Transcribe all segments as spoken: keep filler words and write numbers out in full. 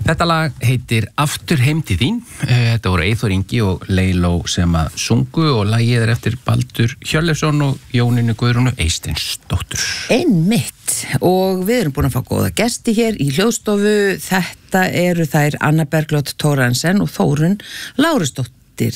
Þetta lag heitir Aftur heim til þín. Þetta voru Eyþór Ingi og Leiló sem að sungu og lagið er eftir Baldur Hjörleifsson og Jónínu Guðrúnu Eysteinsdóttur. Einmitt, og við erum búin að fá góða gesti hér í hljóðstofu. Þetta eru þær Anna Bergljót Thoroddsen og Þórunn Lárusdóttir.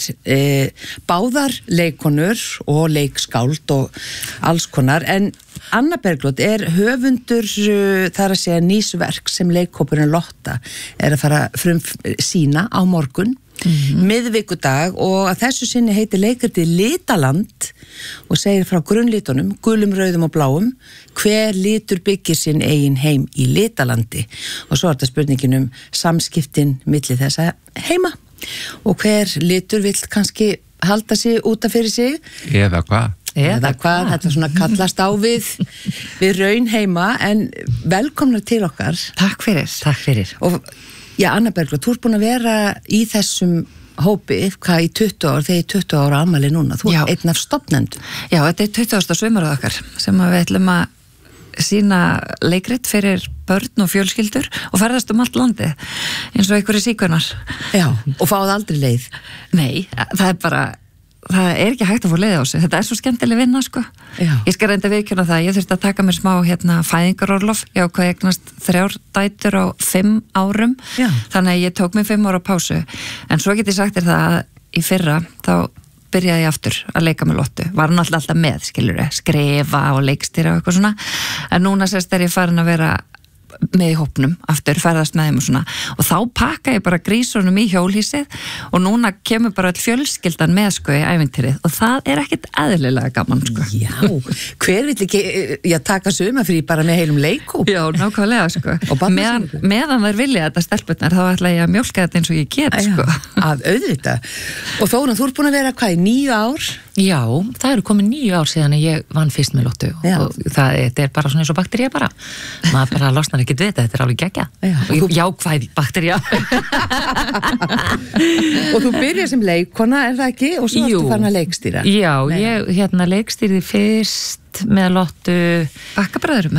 E, báðar leikonur og leikskáld og alls konar, en Anna Bergljót er höfundur uh, þar að segja nýsverk sem leikhópurinn Lotta er að fara frum sína á morgun mm-hmm. miðvikudag, og að þessu sinni heitir leikritið Litaland og segir frá grunnlitunum, gulum, rauðum og bláum, hver litur byggir sinn eigin heim í Litalandi, og svo er þetta spurningin um samskiptin milli þessa heima og hver litur vill kannski halda sig út af fyrir sig eða hvað eða hvað, þetta svona kallast á við við raun heima. En velkomnar til okkar. Takk fyrir. Takk fyrir. Og já, Anna Bergljót, þú ert búin að vera í þessum hópi, hvað, í tuttugu ár, þegar í tuttugu ára afmæli núna, þú ert einn af stofnendum. Já, þetta er tuttugasta sumarið okkar sem við ætlum að sína leikrit fyrir börn og fjölskyldur og ferðast um allt landi eins og einhverju síkunar. Já, og fáið aldrei leið. Nei, það er bara það er ekki hægt að fá leið á sig, þetta er svo skemmtileg vinna sko. Já. Ég skal reynda viðkjöna það, ég þurfti að taka mér smá hérna fæðingarorlof, ég ákvað að eignast þrjár dætur á fimm árum. Já. Þannig að ég tók mér fimm ára pásu, en svo get ég sagt þér það að í fyrra þá byrjaði ég aftur að leika með Lottu, var hann alltaf með, skilurðu, skrifa og leikstýra og eitthvað svona, en núna sérst er ég farin að vera með í hópnum aftur, ferðast með þeim og svona, og þá pakka ég bara grísunum í hjólhýsið og núna kemur bara all fjölskyldan með sko í ævintýrið og það er ekkert eðlilega gaman sko. Já, hver vill ekki já, taka sumarfrí bara með heilum leikhóp? Já, nákvæmlega sko. meðan, meðan þær vilja þetta stelpurnar þá ætla ég að mjólka þetta eins og ég get sko. Að auðvitað. Og Þórunn, þú ert búin að vera hvað í níu ár? Já, það eru komið níu ár síðan að ég vann fyrst með Lottu já. Og það þetta er bara svona eins og baktería bara maður bara losnar ekkert við þetta, þetta er alveg geggja og þú... jákvæð baktería Og þú byrjar sem leikkona, er það ekki? Og svo ertu farin að leikstýra? Já, Nei. ég hérna leikstýrði fyrst með Lottu Bakkabræðurum